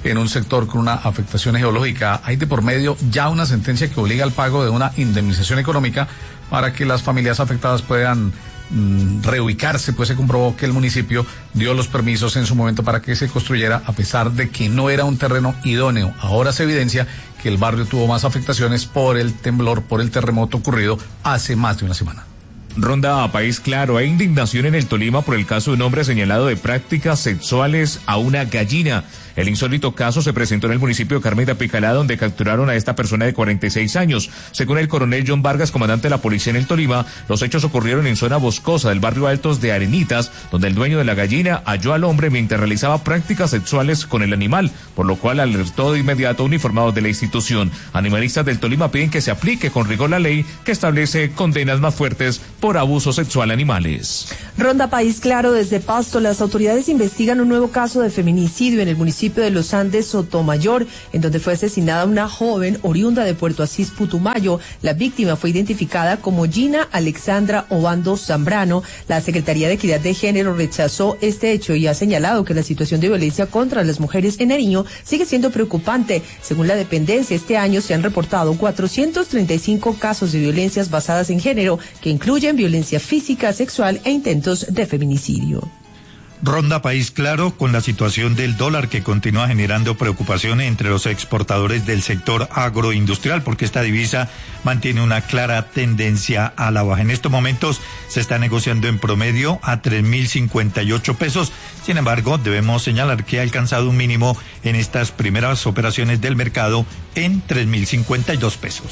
en un sector con una afectación geológica. Hay de por medio ya una sentencia que obliga al pago de una indemnización económica para que las familias afectadas puedan mm, reubicarse, pues se comprobó que el municipio dio los permisos en su momento para que se construyera, a pesar de que no era un terreno idóneo. Ahora se evidencia que el barrio tuvo más afectaciones por el temblor, por el terremoto ocurrido hace más de una semana. Ronda a País Claro. Hay indignación en el Tolima por el caso de un hombre señalado de prácticas sexuales a una gallina. El insólito caso se presentó en el municipio de Carmen de Apicalá, donde capturaron a esta persona de cuarenta y seis años. Según el coronel John Vargas, comandante de la policía en el Tolima, los hechos ocurrieron en zona boscosa del barrio Altos de Arenitas, donde el dueño de la gallina halló al hombre mientras realizaba prácticas sexuales con el animal, por lo cual alertó de inmediato a uniformados de la institución. Animalistas del Tolima piden que se aplique con rigor la ley que establece condenas más fuertes por abuso sexual a animales. Ronda País Claro desde Pasto. Las autoridades investigan un nuevo caso de feminicidio en el municipio de Los Andes, Sotomayor, en donde fue asesinada una joven oriunda de Puerto Asís, Putumayo. La víctima fue identificada como Gina Alexandra Obando Zambrano. La Secretaría de Equidad de Género rechazó este hecho y ha señalado que la situación de violencia contra las mujeres en Nariño sigue siendo preocupante. Según la dependencia, este año se han reportado cuatrocientos treinta y cinco casos de violencias basadas en género, que incluyen violencia física, sexual e intentos de feminicidio. Ronda País Claro con la situación del dólar, que continúa generando preocupación entre los exportadores del sector agroindustrial, porque esta divisa mantiene una clara tendencia a la baja. En estos momentos se está negociando en promedio a tres mil cincuenta y ocho pesos. Sin embargo, debemos señalar que ha alcanzado un mínimo en estas primeras operaciones del mercado en tres mil cincuenta y dos pesos.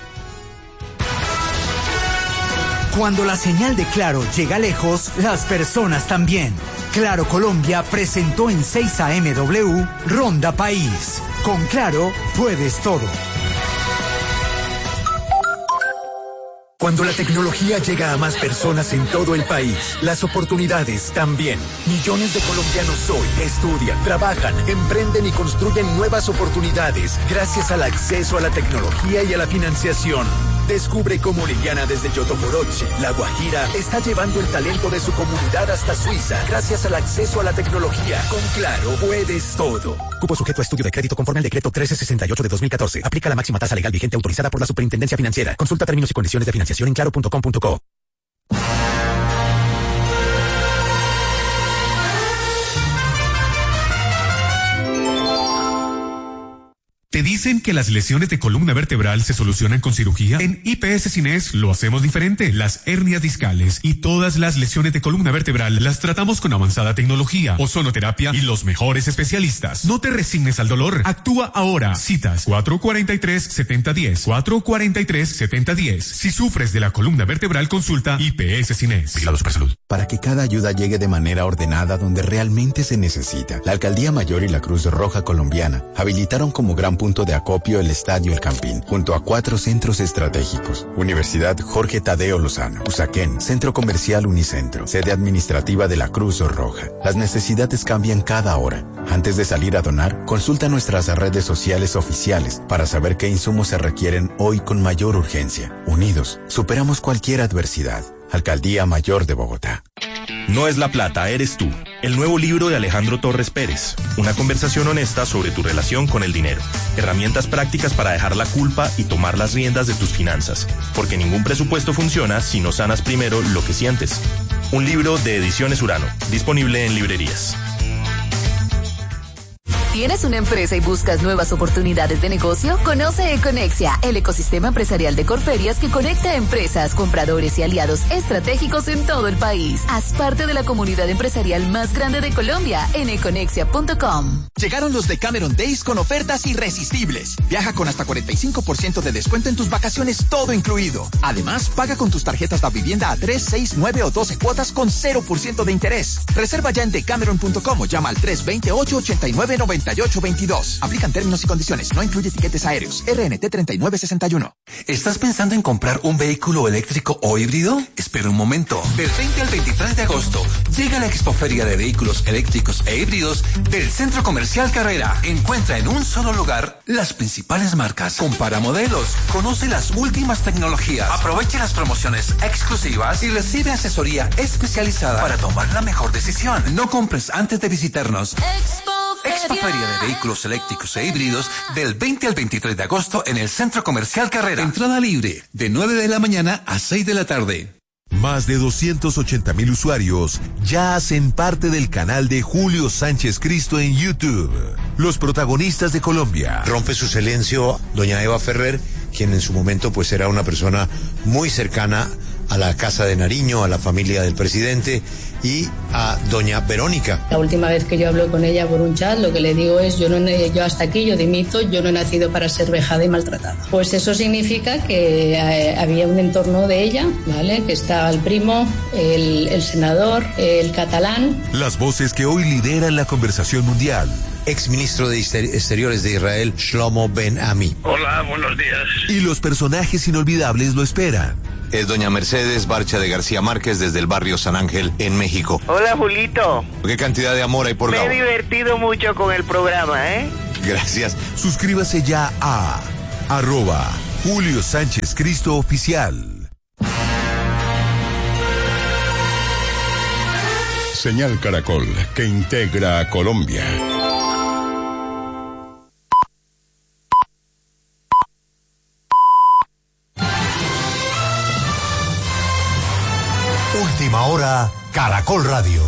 Cuando la señal de Claro llega lejos, las personas también. Claro Colombia presentó en seis A M W Ronda País. Con Claro puedes todo. Cuando la tecnología llega a más personas en todo el país, las oportunidades también. Millones de colombianos hoy estudian, trabajan, emprenden y construyen nuevas oportunidades gracias al acceso a la tecnología y a la financiación. Descubre cómo Liliana desde Yotoporoche, La Guajira, está llevando el talento de su comunidad hasta Suiza gracias al acceso a la tecnología. Con Claro puedes todo. Cupo sujeto a estudio de crédito conforme al decreto trece sesenta y ocho de dos mil catorce. Aplica la máxima tasa legal vigente autorizada por la Superintendencia Financiera. Consulta términos y condiciones de financiación en claro punto com punto co. ¿Te dicen que las lesiones de columna vertebral se solucionan con cirugía? En I P S Cines lo hacemos diferente. Las hernias discales y todas las lesiones de columna vertebral las tratamos con avanzada tecnología, ozonoterapia y los mejores especialistas. No te resignes al dolor. Actúa ahora. Citas cuatro cuatro tres, siete cero uno cero. cuatro cuatro tres, siete cero uno cero. Si sufres de la columna vertebral, consulta I P S Cines. Vigilado Supersalud. Para que cada ayuda llegue de manera ordenada donde realmente se necesita, la Alcaldía Mayor y la Cruz Roja Colombiana habilitaron como gran punto de acopio el Estadio El Campín, junto a cuatro centros estratégicos: Universidad Jorge Tadeo Lozano, Usaquén, Centro Comercial Unicentro, sede administrativa de la Cruz Roja. Las necesidades cambian cada hora. Antes de salir a donar, consulta nuestras redes sociales oficiales para saber qué insumos se requieren hoy con mayor urgencia. Unidos, superamos cualquier adversidad. Alcaldía Mayor de Bogotá. No es la plata, eres tú. El nuevo libro de Alejandro Torres Pérez. Una conversación honesta sobre tu relación con el dinero. Herramientas prácticas para dejar la culpa y tomar las riendas de tus finanzas. Porque ningún presupuesto funciona si no sanas primero lo que sientes. Un libro de Ediciones Urano. Disponible en librerías. ¿Tienes una empresa y buscas nuevas oportunidades de negocio? Conoce Econexia, el ecosistema empresarial de Corferias que conecta a empresas, compradores y aliados estratégicos en todo el país. Haz parte de la comunidad empresarial más grande de Colombia en econexia punto com. Llegaron los Decameron Days con ofertas irresistibles. Viaja con hasta cuarenta y cinco por ciento de descuento en tus vacaciones, todo incluido. Además, paga con tus tarjetas da vivienda a tres, seis, nueve o doce cuotas con cero por ciento de interés. Reserva ya en decameron punto com o llama al tres dos ocho, ocho nueve, nueve ocho veintidós. Aplican términos y condiciones. No incluye tiquetes aéreos. R N T treinta y nueve sesenta y uno. ¿Estás pensando en comprar un vehículo eléctrico o híbrido? Espera un momento. Del veinte al veintitrés de agosto llega la Expoferia de Vehículos Eléctricos e Híbridos del Centro Comercial Carrera. Encuentra en un solo lugar las principales marcas. Compara modelos. Conoce las últimas tecnologías. Aproveche las promociones exclusivas y recibe asesoría especializada para tomar la mejor decisión. No compres antes de visitarnos. Expo Expoferia de vehículos eléctricos e híbridos del veinte al veintitrés de agosto en el Centro Comercial Carrera. Entrada libre de nueve de la mañana a seis de la tarde. Más de doscientos ochenta mil usuarios ya hacen parte del canal de Julio Sánchez Cristo en YouTube. Los protagonistas de Colombia. Rompe su silencio doña Eva Ferrer, quien en su momento pues era una persona muy cercana a la Casa de Nariño, a la familia del presidente, y a doña Verónica. La última vez que yo hablo con ella por un chat, lo que le digo es, yo, no, yo hasta aquí, yo dimito, yo no he nacido para ser vejada y maltratada. Pues eso significa que eh, había un entorno de ella, ¿vale? Que estaba el primo, el, el senador, el catalán. Las voces que hoy lideran la conversación mundial. Exministro de Exteriores de Israel, Shlomo Ben Ami. Hola, buenos días. Y los personajes inolvidables lo esperan. Es doña Mercedes Barcha de García Márquez desde el barrio San Ángel en México. Hola, Julito. ¿Qué cantidad de amor hay por Me Gabo? he divertido mucho con el programa, ¿eh? Gracias. Suscríbase ya a arroba Julio Sánchez Cristo Oficial. Señal Caracol, que integra a Colombia. Última hora, Caracol Radio.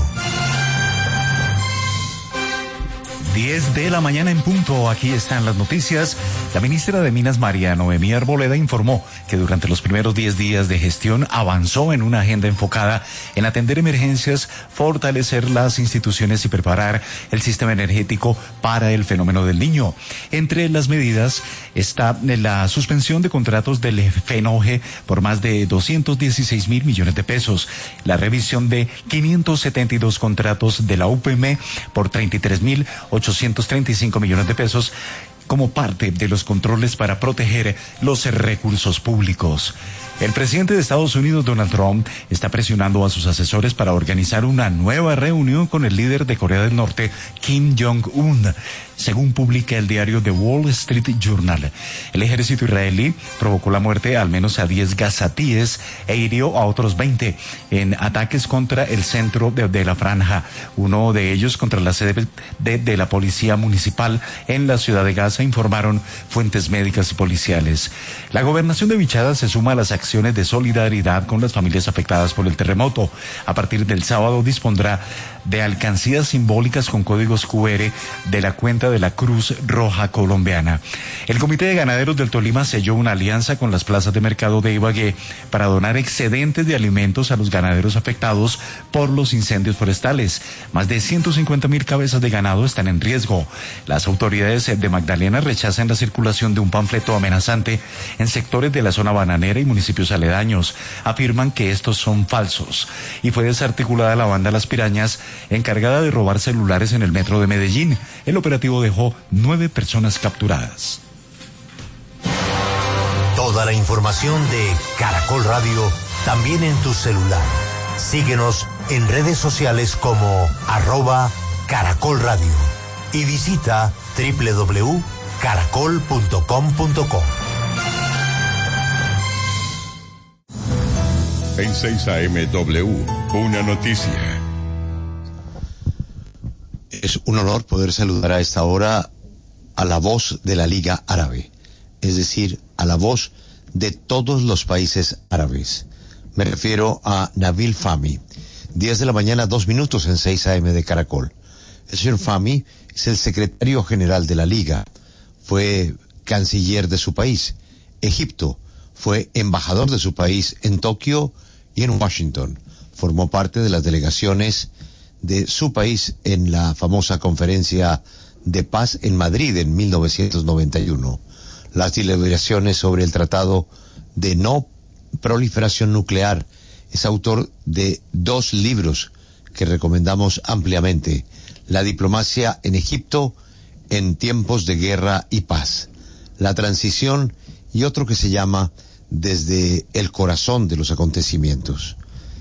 diez de la mañana en punto, aquí están las noticias. La ministra de Minas, María Noemí Arboleda, informó que durante los primeros diez días de gestión avanzó en una agenda enfocada en atender emergencias, fortalecer las instituciones y preparar el sistema energético para el fenómeno del Niño. Entre las medidas está la suspensión de contratos del FENOGE por más de doscientos dieciséis mil millones de pesos, la revisión de quinientos setenta y dos contratos de la U P M por treinta y tres mil ochocientos treinta y cinco millones de pesos como parte de los controles para proteger los recursos públicos. El presidente de Estados Unidos, Donald Trump, está presionando a sus asesores para organizar una nueva reunión con el líder de Corea del Norte, Kim Jong-un, según publica el diario The Wall Street Journal. El ejército israelí provocó la muerte de al menos a diez gazatíes e hirió a otros veinte en ataques contra el centro de, de la franja, uno de ellos contra la sede de, de la policía municipal en la ciudad de Gaza, informaron fuentes médicas y policiales. La gobernación de Vichada se suma a las acciones de solidaridad con las familias afectadas por el terremoto. A partir del sábado dispondrá de alcancías simbólicas con códigos Q R de la cuenta de la Cruz Roja Colombiana. El Comité de Ganaderos del Tolima selló una alianza con las plazas de mercado de Ibagué para donar excedentes de alimentos a los ganaderos afectados por los incendios forestales. Más de ciento cincuenta mil cabezas de ganado están en riesgo. Las autoridades de Magdalena rechazan la circulación de un panfleto amenazante en sectores de la zona bananera y municipios aledaños. Afirman que estos son falsos. Y fue desarticulada la banda Las Pirañas, encargada de robar celulares en el metro de Medellín. El operativo dejó nueve personas capturadas. Toda la información de Caracol Radio también en tu celular. Síguenos en redes sociales como arroba Caracol Radio y visita doble u doble u doble u punto caracol punto com punto co. En seis A M W, una noticia. Es un honor poder saludar a esta hora a la voz de la Liga Árabe, es decir, a la voz de todos los países árabes. Me refiero a Nabil Fahmy. diez de la mañana, dos minutos en seis A M de Caracol. El señor Fahmy es el secretario general de la Liga, fue canciller de su país. Egipto fue embajador de su país en Tokio y en Washington. Formó parte de las delegaciones de su país en la famosa conferencia de paz en Madrid en mil novecientos noventa y uno. Las deliberaciones sobre el Tratado de No Proliferación Nuclear. Es autor de dos libros que recomendamos ampliamente: La diplomacia en Egipto en tiempos de guerra y paz, La transición, y otro que se llama Desde el corazón de los acontecimientos.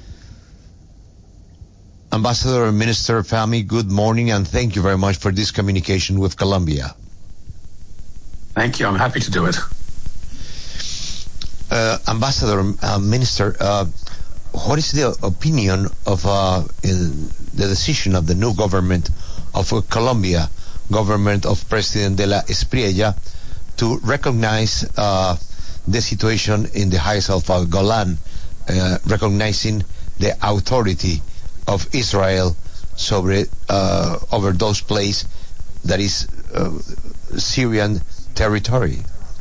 Ambassador and Minister Fahmy, good morning, and thank you very much for this communication with Colombia. Thank you. I'm happy to do it. Uh, Ambassador, uh, Minister, uh, what is the opinion of uh, the decision of the new government of uh, Colombia government of President de la Espriella to recognize uh, the situation in the heights of uh, Golan, uh, recognizing the authority of Israel sobre, uh, over those places that is uh, Syrian territory.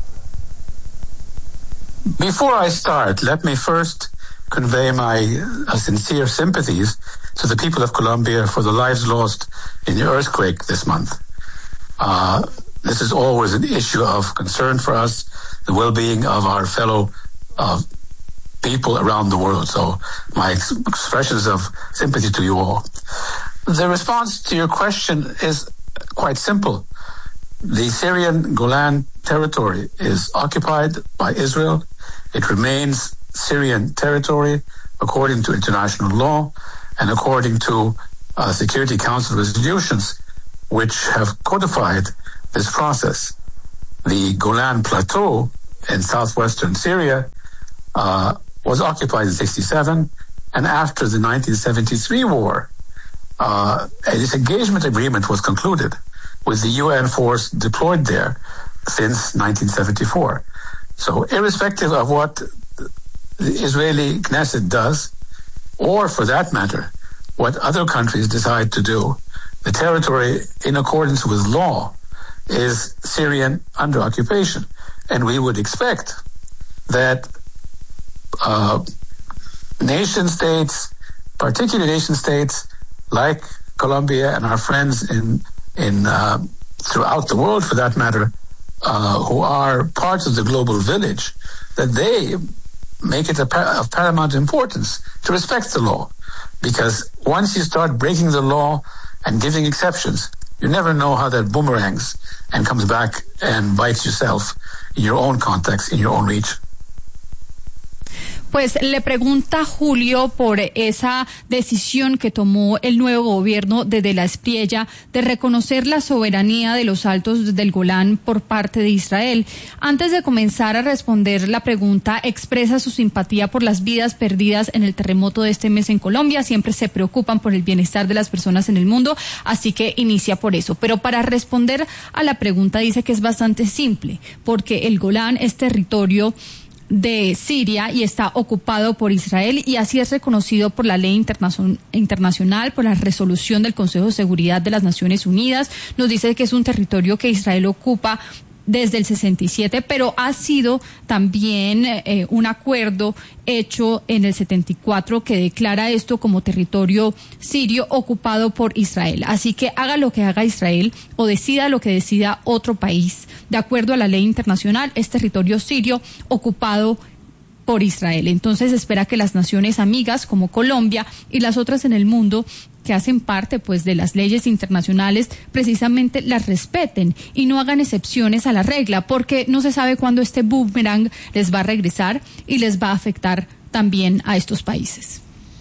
Before I start, let me first convey my uh, sincere sympathies to the people of Colombia for the lives lost in the earthquake this month. Uh, this is always an issue of concern for us, the well-being of our fellow uh, people around the world. So my ex- expressions of sympathy to you all. The response to your question is quite simple. The Syrian Golan territory is occupied by Israel. It remains Syrian territory according to international law and according to uh, Security Council resolutions which have codified this process. The Golan Plateau in southwestern Syria uh, was occupied in sixty-seven, and after the nineteen seventy-three war, uh, a disengagement agreement was concluded with the U N force deployed there since nineteen seventy-four. So irrespective of what the Israeli Knesset does, or for that matter, what other countries decide to do, the territory in accordance with law is Syrian under occupation. And we would expect that uh, nation states, particularly nation states like Colombia and our friends in in uh, throughout the world, for that matter, uh, who are parts of the global village, that they make it a par- of paramount importance to respect the law. Because once you start breaking the law and giving exceptions, you never know how that boomerangs and comes back and bites yourself in your own context, in your own reach. Pues le pregunta Julio por esa decisión que tomó el nuevo gobierno de De la Espriella de reconocer la soberanía de los Altos del Golán por parte de Israel. Antes de comenzar a responder la pregunta, expresa su simpatía por las vidas perdidas en el terremoto de este mes en Colombia. Siempre se preocupan por el bienestar de las personas en el mundo, así que inicia por eso. Pero para responder a la pregunta dice que es bastante simple, porque el Golán es territorio de Siria y está ocupado por Israel, y así es reconocido por la ley internacion- internacional, por la resolución del Consejo de Seguridad de las Naciones Unidas. Nos dice que es un territorio que Israel ocupa desde el sesenta y siete, pero ha sido también eh, un acuerdo hecho en el setenta y cuatro que declara esto como territorio sirio ocupado por Israel. Así que haga lo que haga Israel o decida lo que decida otro país, de acuerdo a la ley internacional, es territorio sirio ocupado por Israel. Entonces espera que las naciones amigas como Colombia y las otras en el mundo que hacen parte pues de las leyes internacionales precisamente las respeten y no hagan excepciones a la regla, porque no se sabe cuándo este boomerang les va a regresar y les va a afectar también a estos países.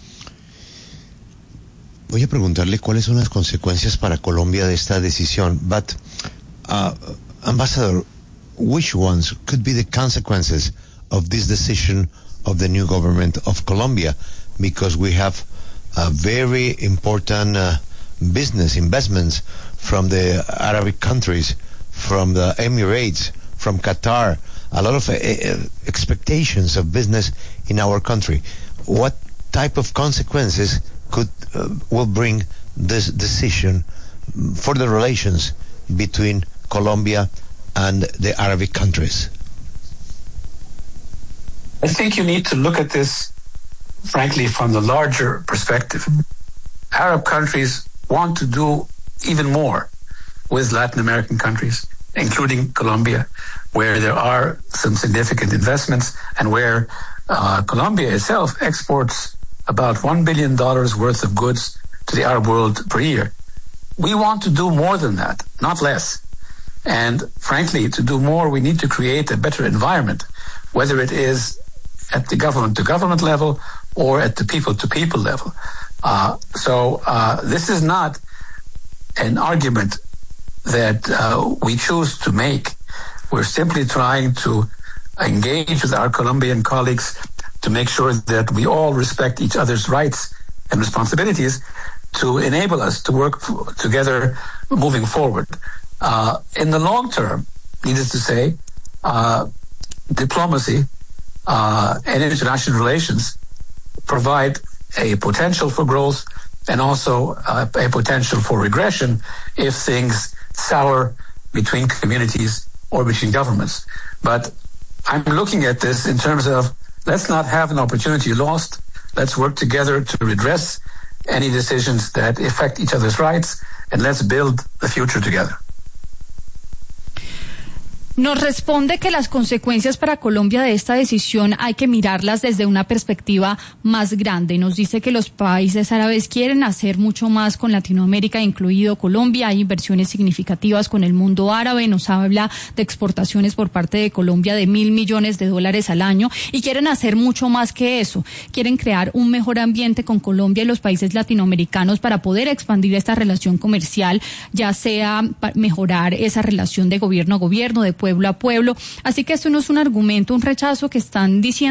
Voy a preguntarle cuáles son las consecuencias para Colombia de esta decisión. But, uh, Ambassador, which ones could be the consequences of this decision of the new government of Colombia? Because we have uh, very important uh, business investments from the Arabic countries, from the Emirates, from Qatar, a lot of uh, expectations of business in our country. What type of consequences could uh, will bring this decision for the relations between Colombia and the Arabic countries? I think you need to look at this, frankly, from the larger perspective. Arab countries want to do even more with Latin American countries, including Colombia, where there are some significant investments and where uh, Colombia itself exports about one billion dollars worth of goods to the Arab world per year. We want to do more than that, not less. And frankly, to do more, we need to create a better environment, whether it is at the government-to-government level or at the people-to-people level. Uh, so uh, this is not an argument that uh, we choose to make. We're simply trying to engage with our Colombian colleagues to make sure that we all respect each other's rights and responsibilities to enable us to work f- together moving forward. Uh, in the long term, needless to say, uh, diplomacy uh, and international relations provide a potential for growth and also uh, a potential for regression if things sour between communities or between governments. But I'm looking at this in terms of let's not have an opportunity lost. Let's work together to redress any decisions that affect each other's rights, and let's build the future together. Nos responde que las consecuencias para Colombia de esta decisión hay que mirarlas desde una perspectiva más grande. Nos dice que los países árabes quieren hacer mucho más con Latinoamérica, incluido Colombia. Hay inversiones significativas con el mundo árabe. Nos habla de exportaciones por parte de Colombia de mil millones de dólares al año y quieren hacer mucho más que eso. Quieren crear un mejor ambiente con Colombia y los países latinoamericanos para poder expandir esta relación comercial, ya sea para mejorar esa relación de gobierno a gobierno, de pueblo a pueblo. Así que esto no es un argumento, un rechazo que están diciendo